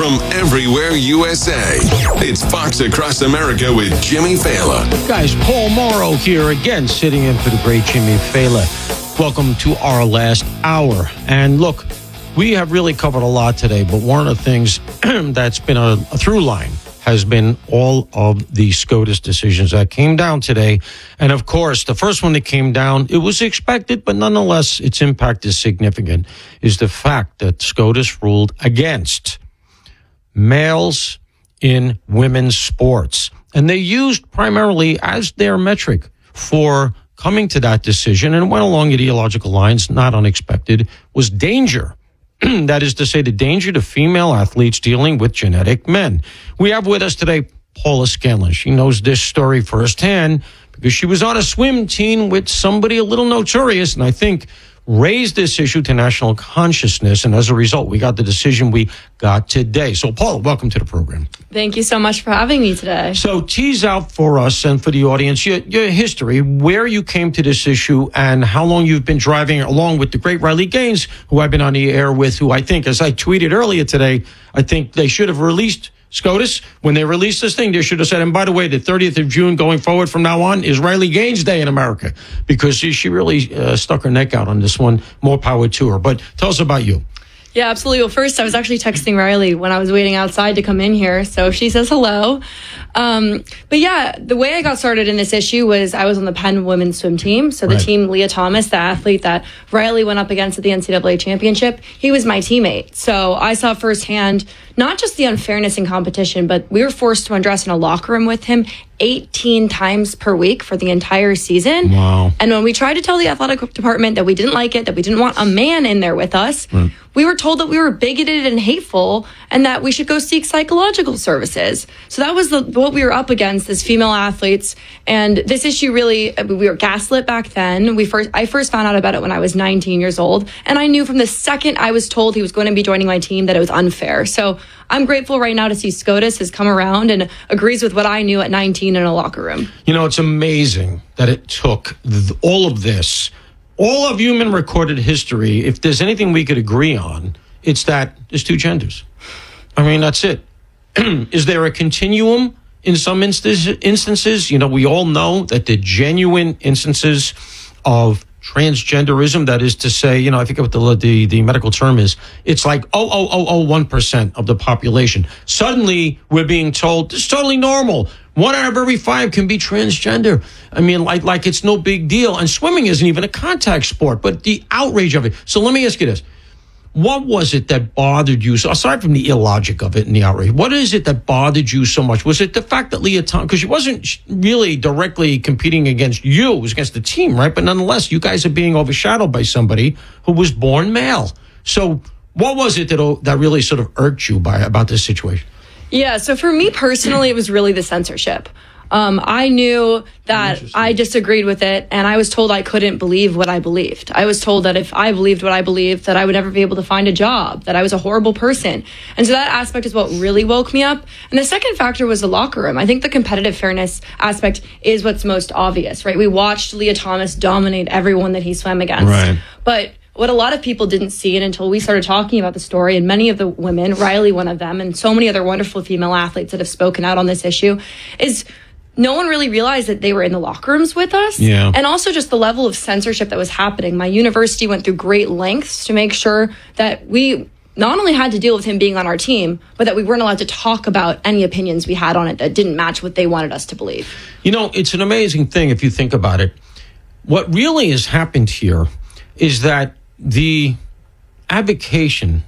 from everywhere USA. It's Fox Across America with Jimmy Fallon. Guys, Paul Morrow here again, sitting in for the great Jimmy Fallon. Welcome to our last hour. And look, we have really covered a lot today, but one of the things that's been a through line has been all of the SCOTUS decisions that came down today. And of course, the first one that came down, it was expected, but nonetheless, its impact is significant, is the fact that SCOTUS ruled against males in women's sports. And they used primarily as their metric for coming to that decision, and went along ideological lines, not unexpected, was danger. That is to say, the danger to female athletes dealing with genetic men. We have with us today Paula Scanlon. She knows this story firsthand because she was on a swim team with somebody a little notorious, and I think raised this issue to national consciousness. And as a result, we got the decision we got today. So, Paula, welcome to the program. Thank you so much for having me today. So tease out for us and for the audience your history, where you came to this issue and how long you've been driving along with the great Riley Gaines, who I've been on the air with, who I think, as I tweeted earlier today, I think they should have released SCOTUS. When they released this thing, they should have said, and by the way, the 30th of June going forward from now on is Riley Gaines Day in America, because she really stuck her neck out on this one. More power to her. But tell us about you. Yeah, absolutely. Well, first, I was actually texting Riley when I was waiting outside to come in here. So she says hello. But yeah, the way I got started in this issue was I was on the Penn women's swim team. So the team, Leah Thomas, the athlete that Riley went up against at the NCAA championship, he was my teammate. So I saw firsthand not just the unfairness in competition, but we were forced to undress in a locker room with him 18 times per week for the entire season. Wow. And when we tried to tell the athletic department that we didn't like it, that we didn't want a man in there with us, we were told that we were bigoted and hateful and that we should go seek psychological services. So that was what we were up against as female athletes. And this issue really, we were gaslit back then. I first found out about it when I was 19 years old. And I knew from the second I was told he was going to be joining my team that it was unfair. So I'm grateful right now to see SCOTUS has come around and agrees with what I knew at 19 in a locker room. You know, it's amazing that it took all of this, all of human recorded history. If there's anything we could agree on, it's that there's two genders. I mean, that's it. Is there a continuum in some instances? You know, we all know that the genuine instances of transgenderism, that is to say, you know, I forget what the medical term is. It's like 0.0001% of the population. Suddenly, we're being told it's totally normal. 1 out of every 5 can be transgender. I mean, like it's no big deal. And swimming isn't even a contact sport, but the outrage of it. So let me ask you this. What was it that bothered you? So aside from the illogic of it and the outrage, what is it that bothered you so much? Was it the fact that Leah Thomas, because she wasn't really directly competing against you, it was against the team, right? But nonetheless, you guys are being overshadowed by somebody who was born male. So what was it that really sort of irked you about this situation? Yeah, so for me personally, it was really the censorship. I knew that I disagreed with it, and I was told I couldn't believe what I believed. I was told that if I believed what I believed, that I would never be able to find a job, that I was a horrible person. And so that aspect is what really woke me up. And the second factor was the locker room. I think the competitive fairness aspect is what's most obvious, right? We watched Leah Thomas dominate everyone that he swam against. Right. But what a lot of people didn't see, and until we started talking about the story, and many of the women, Riley one of them, and so many other wonderful female athletes that have spoken out on this issue, is no one really realized that they were in the locker rooms with us. Yeah. And also just the level of censorship that was happening. My university went through great lengths to make sure that we not only had to deal with him being on our team, but that we weren't allowed to talk about any opinions we had on it that didn't match what they wanted us to believe. You know, it's an amazing thing if you think about it. What really has happened here is that the advocacy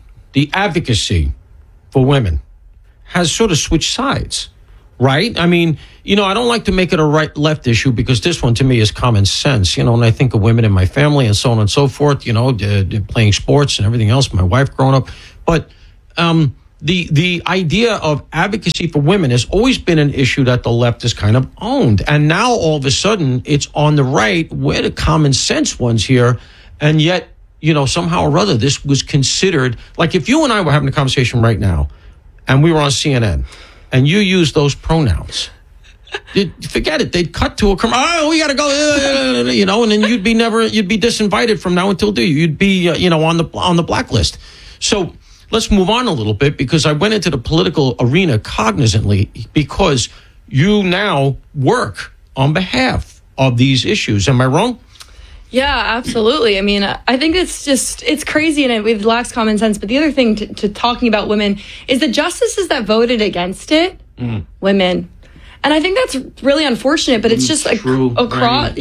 for women has sort of switched sides. Right? I mean, you know, I don't like to make it a right-left issue because this one to me is common sense, you know, and I think of women in my family and so on and so forth, you know, playing sports and everything else, my wife growing up. But the idea of advocacy for women has always been an issue that the left has kind of owned. And now all of a sudden it's on the right. We're the common sense ones here. And yet, you know, somehow or other, this was considered, like if you and I were having a conversation right now and we were on CNN, and you use those pronouns, forget it. They'd cut to a commercial. Oh, we got to go, you know, and then you'd be disinvited from now until you'd be, you know, on the blacklist. So let's move on a little bit, because I went into the political arena cognizantly because you now work on behalf of these issues. Am I wrong? Yeah, absolutely. I mean, I think it's crazy and it lacks common sense. But the other thing to talking about women is the justices that voted against it, women. And I think that's really unfortunate, but it's just like across,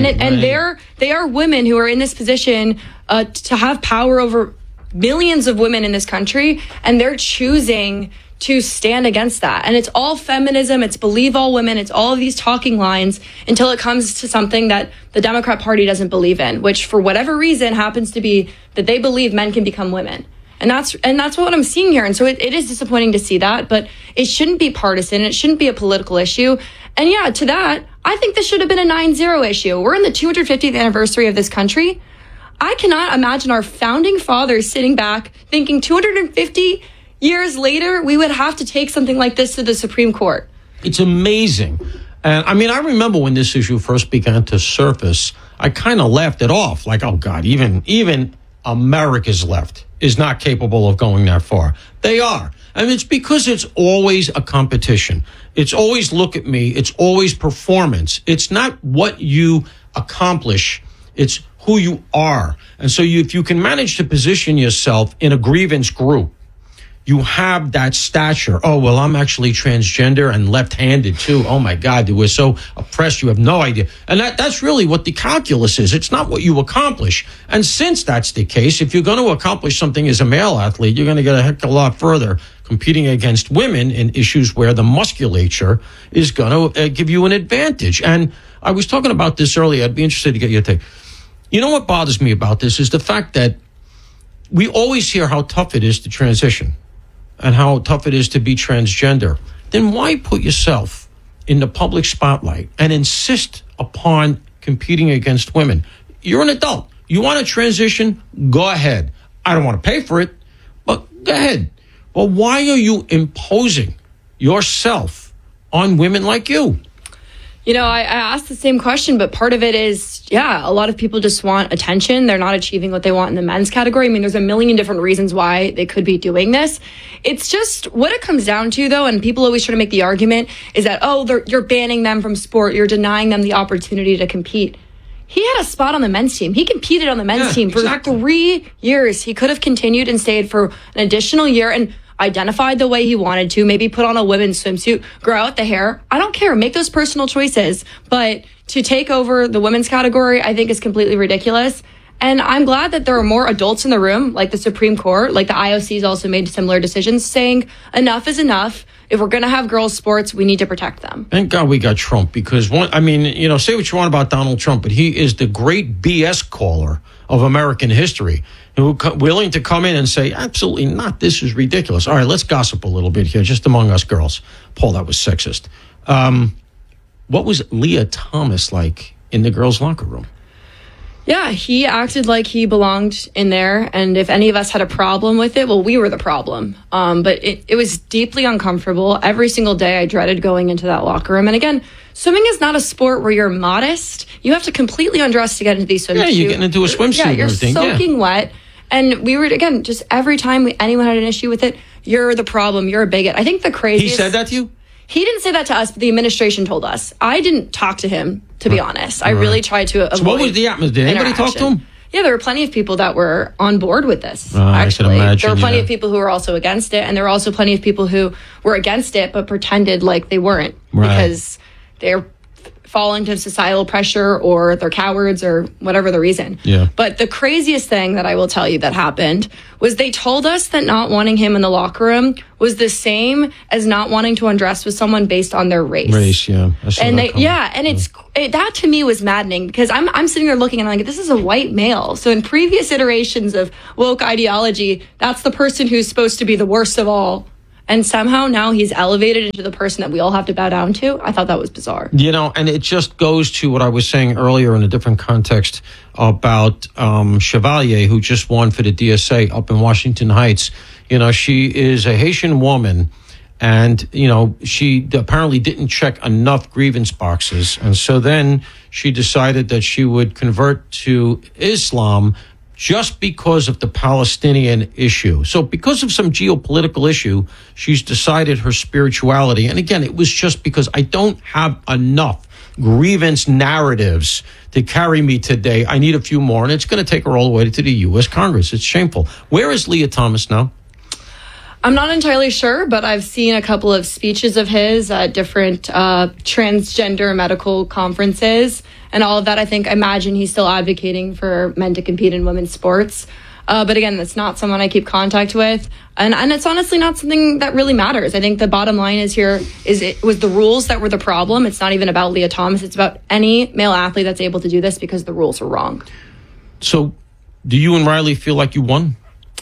they are women who are in this position to have power over millions of women in this country, and they're choosing to stand against that. And it's all feminism, it's believe all women, it's all of these talking lines until it comes to something that the Democrat Party doesn't believe in, which for whatever reason happens to be that they believe men can become women. And that's what I'm seeing here. And so it is disappointing to see that, but it shouldn't be partisan. It shouldn't be a political issue. And yeah, to that, I think this should have been a 9-0 issue. We're in the 250th anniversary of this country. I cannot imagine our founding fathers sitting back thinking 250 years later, we would have to take something like this to the Supreme Court. It's amazing. And I mean, I remember when this issue first began to surface, I kind of laughed it off. Like, oh God, even America's left is not capable of going that far. They are. And it's because it's always a competition. It's always look at me. It's always performance. It's not what you accomplish. It's who you are. And so if you can manage to position yourself in a grievance group, you have that stature. Oh, well, I'm actually transgender and left-handed too. Oh my God, we're so oppressed. You have no idea. And that's really what the calculus is. It's not what you accomplish. And since that's the case, if you're going to accomplish something as a male athlete, you're going to get a heck of a lot further competing against women in issues where the musculature is going to give you an advantage. And I was talking about this earlier. I'd be interested to get your take. You know what bothers me about this is the fact that we always hear how tough it is to transition and how tough it is to be transgender. Then why put yourself in the public spotlight and insist upon competing against women? You're an adult. You want to transition? Go ahead. I don't want to pay for it, but go ahead. But why are you imposing yourself on women like you? You know, I asked the same question, but part of it is, a lot of people just want attention. They're not achieving what they want in the men's category. I mean, there's a million different reasons why they could be doing this. It's just what it comes down to, though, and people always try to make the argument, is that, you're banning them from sport. You're denying them the opportunity to compete. He had a spot on the men's team. He competed on the men's team for 3 years. He could have continued and stayed for an additional year and identified the way he wanted to, maybe put on a women's swimsuit, grow out the hair. I don't care. Make those personal choices. But to take over the women's category, I think is completely ridiculous. And I'm glad that there are more adults in the room, like the Supreme Court, like the IOC's also made similar decisions saying enough is enough. If we're going to have girls' sports, we need to protect them. Thank God we got Trump, because say what you want about Donald Trump, but he is the great BS caller of American history, who willing to come in and say, absolutely not, this is ridiculous. All right, let's gossip a little bit here, just among us girls. Paul, that was sexist. What was Leah Thomas like in the girls' locker room? Yeah, he acted like he belonged in there. And if any of us had a problem with it, well, we were the problem. But it was deeply uncomfortable. Every single day I dreaded going into that locker room. And again, swimming is not a sport where you're modest. You have to completely undress to get into these swimsuits. Yeah, you're getting into a swimsuit. Yeah, you're soaking wet. And we were, again, just every time anyone had an issue with it, you're the problem. You're a bigot. I think the craziest... He said that to you? He didn't say that to us, but the administration told us. I didn't talk to him, to be honest. I really tried to avoid. So what was the atmosphere? Did anybody talk to him? Yeah, there were plenty of people that were on board with this, actually. I can imagine, there were plenty of people who were also against it, and there were also plenty of people who were against it but pretended like they weren't because they're falling to societal pressure or they're cowards or whatever the reason. Yeah. But the craziest thing that I will tell you that happened was they told us that not wanting him in the locker room was the same as not wanting to undress with someone based on their race. Yeah. That to me was maddening because I'm sitting there looking and I'm like, this is a white male. So in previous iterations of woke ideology, that's the person who's supposed to be the worst of all. And somehow now he's elevated into the person that we all have to bow down to. I thought that was bizarre. And it just goes to what I was saying earlier in a different context about Chevalier, who just won for the DSA up in Washington Heights. She is a Haitian woman, and, she apparently didn't check enough grievance boxes. And so then she decided that she would convert to Islam just because of the Palestinian issue. So because of some geopolitical issue, she's decided her spirituality. And again, it was just because I don't have enough grievance narratives to carry me today. I need a few more, and it's going to take her all the way to the U.S. Congress. It's shameful. Where is Leah Thomas now? I'm not entirely sure, but I've seen a couple of speeches of his at different transgender medical conferences and all of that. I imagine he's still advocating for men to compete in women's sports. But again, that's not someone I keep contact with. And it's honestly not something that really matters. I think the bottom line is it was the rules that were the problem. It's not even about Leah Thomas. It's about any male athlete that's able to do this because the rules are wrong. So do you and Riley feel like you won?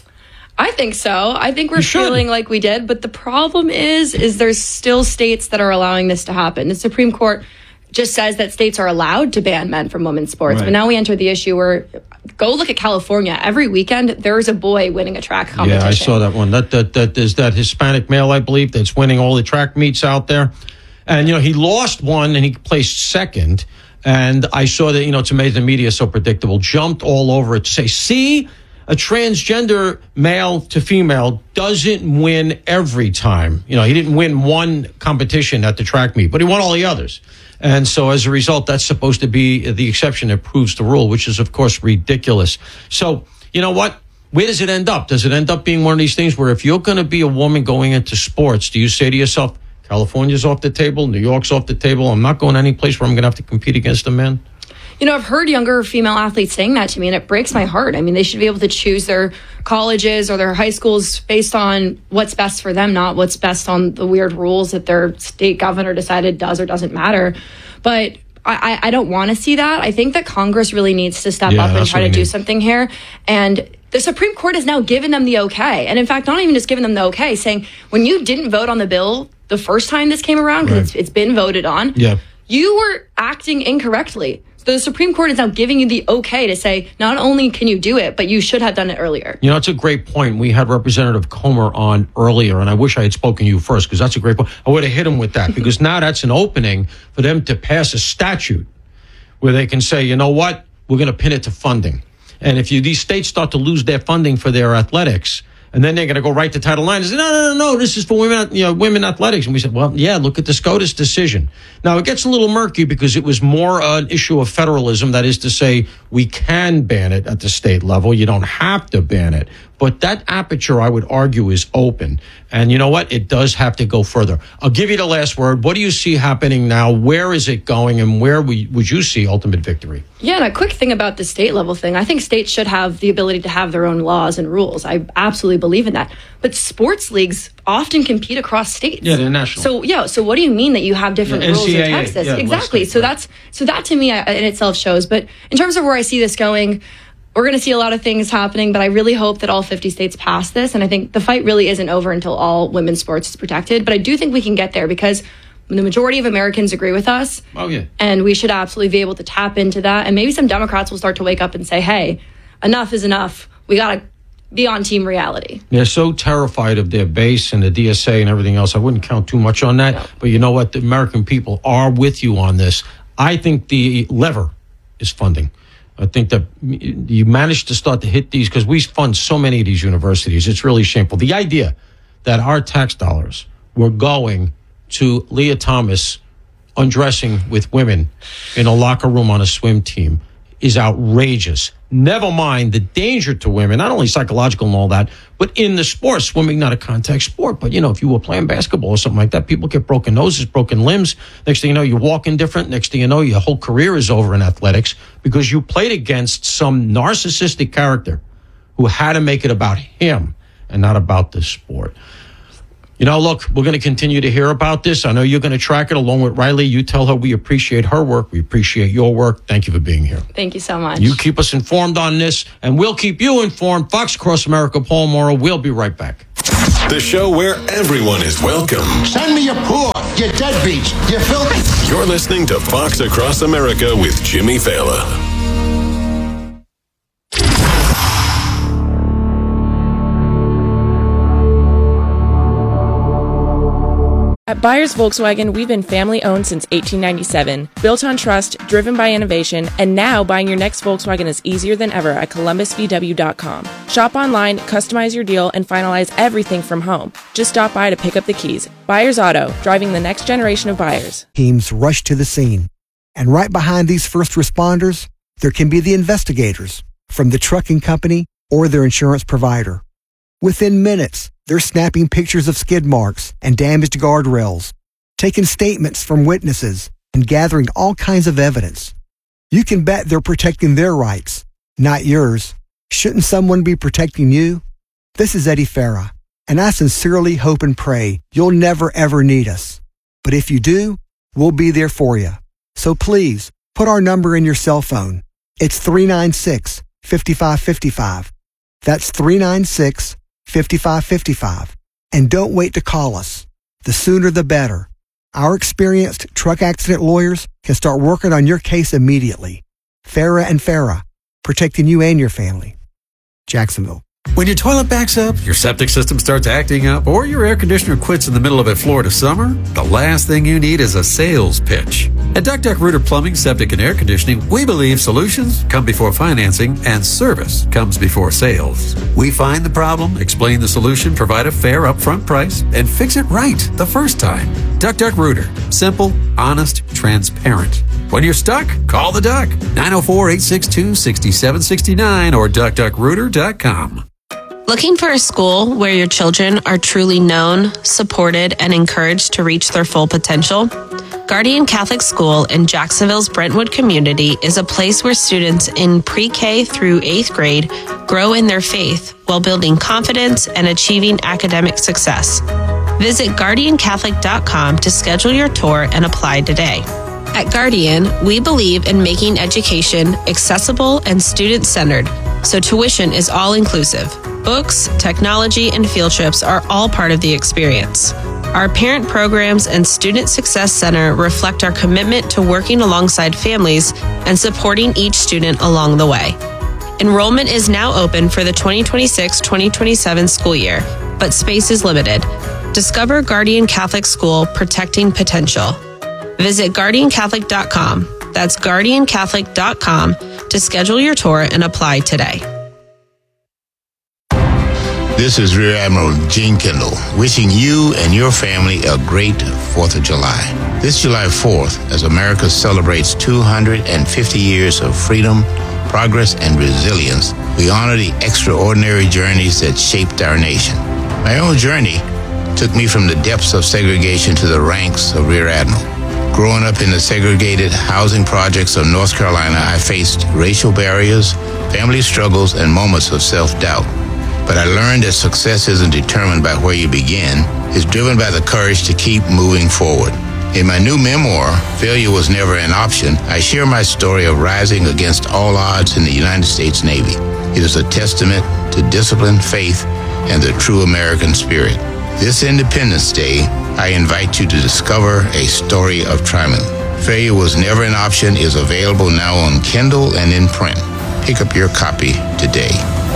I think so. I think we're feeling like we did. But the problem is there's still states that are allowing this to happen. The Supreme Court just says that states are allowed to ban men from women's sports. Right. But now we enter the issue where, go look at California. Every weekend, there's a boy winning a track competition. Yeah, I saw that one. That is that Hispanic male, I believe, that's winning all the track meets out there. And, he lost one and he placed second. And I saw that, it's amazing. The media is so predictable. Jumped all over it to say, see, a transgender male to female doesn't win every time. He didn't win one competition at the track meet, but he won all the others. And so as a result, that's supposed to be the exception that proves the rule, which is, of course, ridiculous. So, you know what? Where does it end up? Does it end up being one of these things where if you're going to be a woman going into sports, do you say to yourself, California's off the table, New York's off the table, I'm not going any place where I'm going to have to compete against a man? I've heard younger female athletes saying that to me, and it breaks my heart. I mean, they should be able to choose their colleges or their high schools based on what's best for them, not what's best on the weird rules that their state governor decided does or doesn't matter. But I don't want to see that. I think that Congress really needs to step up and try to do something here. And the Supreme Court has now given them the okay. And in fact, not even just giving them the okay, saying when you didn't vote on the bill the first time this came around, because it's been voted on, you were acting incorrectly. The Supreme Court is now giving you the okay to say, not only can you do it, but you should have done it earlier. It's a great point. We had Representative Comer on earlier, and I wish I had spoken to you first, because that's a great point. I would have hit him with that, because now that's an opening for them to pass a statute where they can say, you know what, we're going to pin it to funding. And if these states start to lose their funding for their athletics, and then they're going to go right to Title IX and say, no, this is for women athletics. And we said, well, yeah, look at the SCOTUS decision. Now, it gets a little murky because it was more an issue of federalism. That is to say, we can ban it at the state level. You don't have to ban it. But that aperture, I would argue, is open. And you know what? It does have to go further. I'll give you the last word. What do you see happening now? Where is it going? And where would you see ultimate victory? Yeah, and a quick thing about the state level thing. I think states should have the ability to have their own laws and rules. I absolutely believe in that. But sports leagues often compete across states. Yeah, they're national. So what do you mean that you have different rules in Texas? Yeah, exactly. So that to me in itself shows. But in terms of where I see this going, we're going to see a lot of things happening, but I really hope that all 50 states pass this. And I think the fight really isn't over until all women's sports is protected. But I do think we can get there because the majority of Americans agree with us. Oh, yeah. And we should absolutely be able to tap into that. And maybe some Democrats will start to wake up and say, hey, enough is enough. We got to be on team reality. They're so terrified of their base and the DSA and everything else. I wouldn't count too much on that. No. But you know what? The American people are with you on this. I think the lever is funding. I think that you managed to start to hit these because we fund so many of these universities. It's really shameful. The idea that our tax dollars were going to Leah Thomas undressing with women in a locker room on a swim team is outrageous. Never mind the danger to women, not only psychological and all that, but in the sport. Swimming, not a contact sport, but, if you were playing basketball or something like that, people get broken noses, broken limbs. Next thing you know, you're walking different. Next thing you know, your whole career is over in athletics because you played against some narcissistic character who had to make it about him and not about the sport. Look, we're going to continue to hear about this. I know you're going to track it along with Riley. You tell her we appreciate her work. We appreciate your work. Thank you for being here. Thank you so much. You keep us informed on this, and we'll keep you informed. Fox Across America, Paul Morrow. We'll be right back. The show where everyone is welcome. Send me your poor, your deadbeats, you filthy. You're listening to Fox Across America with Jimmy Fallon. At Byers Volkswagen, we've been family-owned since 1897, built on trust, driven by innovation, and now buying your next Volkswagen is easier than ever at ColumbusVW.com. Shop online, customize your deal, and finalize everything from home. Just stop by to pick up the keys. Byers Auto, driving the next generation of buyers. Teams rush to the scene. And right behind these first responders, there can be the investigators from the trucking company or their insurance provider. Within minutes, they're snapping pictures of skid marks and damaged guardrails, taking statements from witnesses, and gathering all kinds of evidence. You can bet they're protecting their rights, not yours. Shouldn't someone be protecting you? This is Eddie Farah, and I sincerely hope and pray you'll never ever need us. But if you do, we'll be there for you. So please, put our number in your cell phone. It's 396-5555. That's 396-5555. And don't wait to call us. The sooner the better. Our experienced truck accident lawyers can start working on your case immediately. Farah and Farah, protecting you and your family. Jacksonville. When your toilet backs up, your septic system starts acting up, or your air conditioner quits in the middle of a Florida summer, the last thing you need is a sales pitch. At Duck Duck Rooter Plumbing, Septic, and Air Conditioning, we believe solutions come before financing and service comes before sales. We find the problem, explain the solution, provide a fair upfront price, and fix it right the first time. Duck Duck Rooter. Simple, honest, transparent. When you're stuck, call the Duck. 904-862-6769 or duckduckrooter.com. Looking for a school where your children are truly known, supported, and encouraged to reach their full potential? Guardian Catholic School in Jacksonville's Brentwood community is a place where students in pre-K through 8th grade grow in their faith while building confidence and achieving academic success. Visit GuardianCatholic.com to schedule your tour and apply today. At Guardian, we believe in making education accessible and student-centered, so tuition is all-inclusive. Books, technology, and field trips are all part of the experience. Our parent programs and Student Success Center reflect our commitment to working alongside families and supporting each student along the way. Enrollment is now open for the 2026-2027 school year, but space is limited. Discover Guardian Catholic School, Protecting Potential. Visit GuardianCatholic.com. That's GuardianCatholic.com to schedule your tour and apply today. This is Rear Admiral Gene Kendall, wishing you and your family a great 4th of July. This July 4th, as America celebrates 250 years of freedom, progress, and resilience, we honor the extraordinary journeys that shaped our nation. My own journey took me from the depths of segregation to the ranks of Rear Admiral. Growing up in the segregated housing projects of North Carolina, I faced racial barriers, family struggles, and moments of self-doubt. But I learned that success isn't determined by where you begin. It's driven by the courage to keep moving forward. In my new memoir, Failure Was Never an Option, I share my story of rising against all odds in the United States Navy. It is a testament to discipline, faith, and the true American spirit. This Independence Day, I invite you to discover a story of triumph. Failure Was Never an Option is available now on Kindle and in print. Pick up your copy today.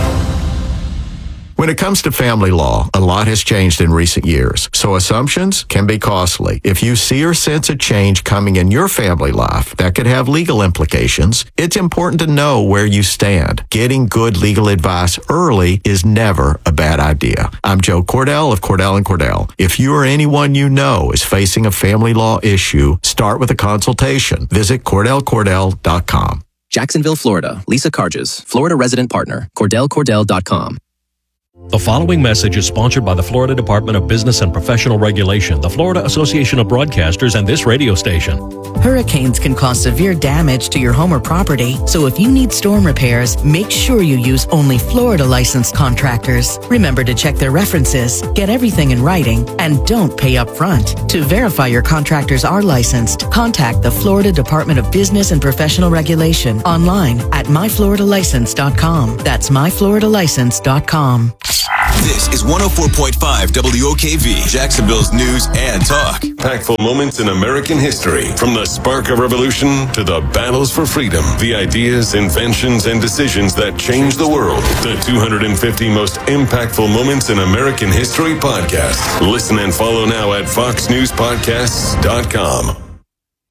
When it comes to family law, a lot has changed in recent years, so assumptions can be costly. If you see or sense a change coming in your family life that could have legal implications, it's important to know where you stand. Getting good legal advice early is never a bad idea. I'm Joe Cordell of Cordell & Cordell. If you or anyone you know is facing a family law issue, start with a consultation. Visit CordellCordell.com. Jacksonville, Florida. Lisa Carges, Florida resident partner. CordellCordell.com. The following message is sponsored by the Florida Department of Business and Professional Regulation, the Florida Association of Broadcasters, and this radio station. Hurricanes can cause severe damage to your home or property, so if you need storm repairs, make sure you use only Florida licensed contractors. Remember to check their references, get everything in writing, and don't pay up front. To verify your contractors are licensed, contact the Florida Department of Business and Professional Regulation online at myfloridalicense.com. That's myfloridalicense.com. This is 104.5 WOKV, Jacksonville's news and talk. Impactful moments in American history, from the spark of revolution to the battles for freedom, the ideas, inventions, and decisions that changed the world. The 250 most impactful moments in American history podcast. Listen and follow now at foxnewspodcasts.com.